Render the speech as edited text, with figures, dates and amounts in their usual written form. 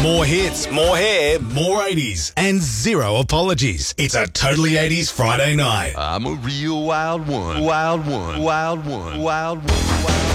More hits, more hair, more 80s, and zero apologies. It's a Totally 80s Friday night. I'm a real wild one. Wild one. Wild one. Wild one. Wild one.